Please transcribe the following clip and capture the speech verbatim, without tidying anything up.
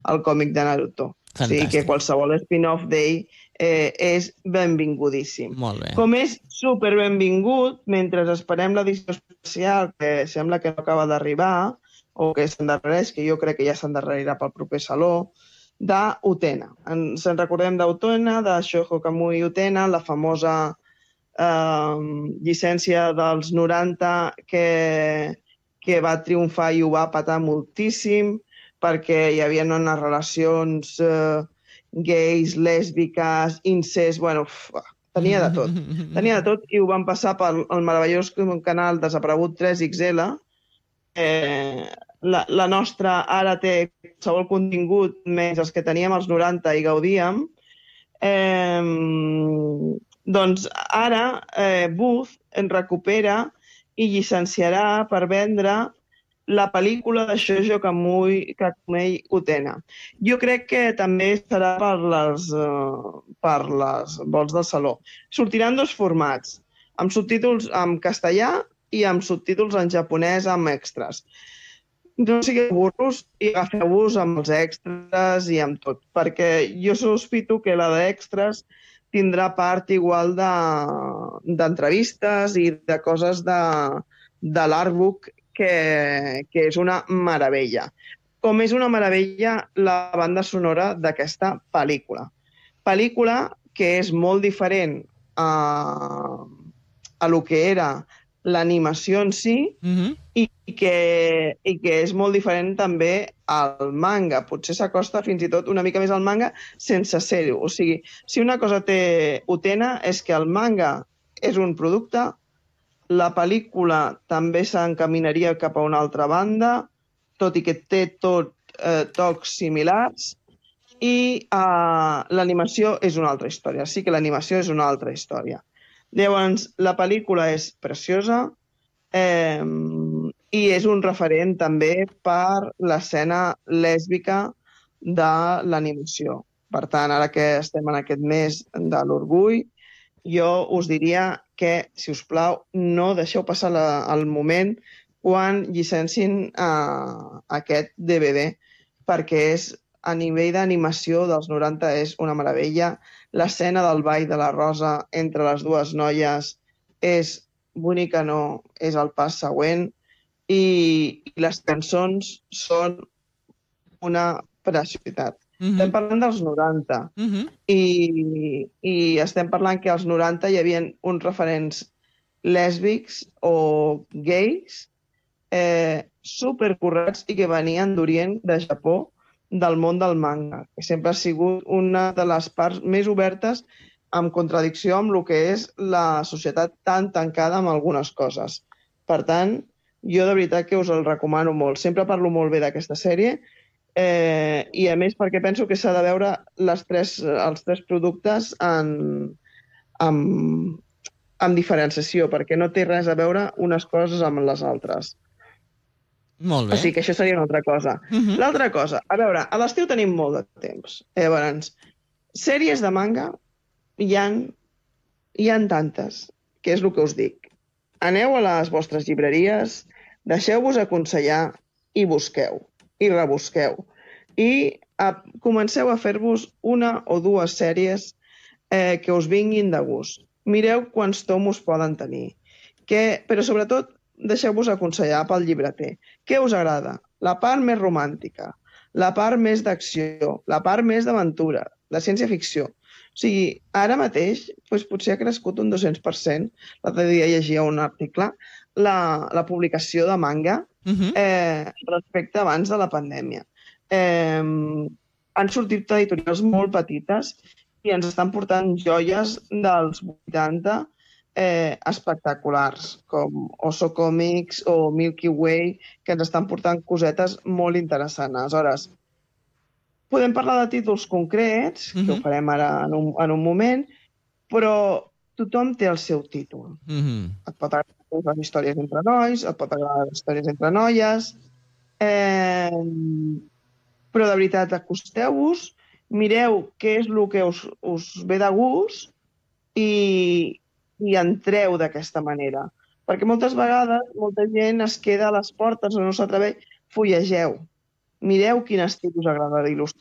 el còmic de Naruto. O sigui que Fantàstic. qualsevol spin-off d'ell eh, és benvingudíssim. Molt bé. Com és super benvingut, mentre esperem l'edició especial, que sembla que no acaba d'arribar, o que s'endarrereix, que jo crec que ja s'endarrerirà pel proper saló, d'Utena. Ens en recordem d'Utena, de Shoujo Kamui Utena, la famosa eh, llicència dels noranta que, que va triomfar i ho va patar moltíssim, perquè hi havia unes relacions eh, gais, lèsbiques, incest, bueno, uf, tenia de tot. Tenia de tot i ho van passar pel el meravellós canal Desaparegut tres X L. Eh, la, la nostra ara té qualsevol contingut menys els que teníem als noranta i gaudíem. Eh, doncs ara eh, Booth en recupera i llicenciarà per vendre la pel·lícula de Shoujo Kamui Kamui Utena. Jo crec que també serà per les, uh, per les vols del saló. Sortiran dos formats, amb subtítols en castellà i amb subtítols en japonès amb extras. No sigueu burros i agafeu-vos amb els extras i amb tot, perquè jo sospito que la d'extras tindrà part igual d'entrevistes de, i de coses de, de l'artbook que, que és una meravella. Com és una meravella la banda sonora d'aquesta pel·lícula. Pel·lícula que és molt diferent a, a lo que era l'animació en si, Mhm. i que, i que és molt diferent també al manga. Potser s'acosta fins i tot una mica més al manga sense ser-ho. O sigui, si una cosa té Utena és que el manga és un producte, la pel·lícula també s'encaminaria cap a una altra banda, tot i que té tot eh, tocs similars, i eh, l'animació és una altra història. Sí que l'animació és una altra història. Llavors, la pel·lícula és preciosa, eh, i és un referent també per l'escena lèsbica de l'animació. Per tant, ara que estem en aquest mes de l'orgull, jo us diria que, si us plau, no deixeu passar la, el moment quan llicencin eh, aquest D V D, perquè és, a nivell d'animació dels noranta és una meravella. L'escena del ball de la Rosa entre les dues noies és bonica, no, és el pas següent, i, i les cançons són una preciositat. Mhm. Estem parlant dels noranta, Mhm. i, i estem parlant que als noranta hi havia uns referents lèsbics o gais eh, supercorrats i que venien d'Orient, de Japó, del món del manga, que sempre ha sigut una de les parts més obertes, en contradicció amb el que és la societat tan tancada amb algunes coses. Per tant, jo de veritat que us el recomano molt. Sempre parlo molt bé d'aquesta sèrie, eh, i a més perquè penso que s'ha de veure les tres, els tres productes en, en, en diferenciació, perquè no té res a veure unes coses amb les altres. Molt bé. O sigui que això seria una altra cosa. Mhm. L'altra cosa, a veure, a l'estiu tenim molt de temps. Llavors, sèries de manga hi ha, hi ha tantes, que és el que us dic. Aneu a les vostres llibreries, deixeu-vos aconsellar i busqueu, i rebusqueu. I a, comenceu a fer-vos una o dues sèries eh, que us vinguin de gust. Mireu quants tomos poden tenir. Que, però sobretot, deixeu-vos aconsellar pel llibreter. Què us agrada? La part més romàntica, la part més d'acció, la part més d'aventura, la ciència-ficció. O sigui, ara mateix doncs, potser ha crescut un dos-cents per cent, l'altre dia llegia un article, la, la publicació de manga Mhm. eh, respecte abans de la pandèmia. Eh, han sortit editorials molt petites i ens estan portant joies dels vuitanta eh, espectaculars, com Oso Comics o Milky Way, que ens estan portant cosetes molt interessants. Aleshores, podem parlar de títols concrets, que ho Mhm. farem ara en un, en un moment, però tothom té el seu títol. Mhm. Et pot agradar les històries entre nois, et pot agradar les històries entre noies, eh, però de veritat, acosteu-vos, mireu què és el que us, us ve de gust i, i entreu d'aquesta manera. Perquè moltes vegades molta gent es queda a les portes o no s'atreveix, fullegeu. Mireu quin estil us agrada d'il·lustrar.